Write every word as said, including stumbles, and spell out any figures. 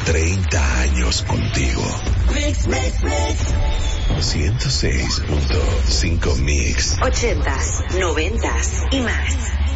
treinta años contigo. Mix, mix, mix. ciento seis punto cinco Mix. Ochentas, noventas y más.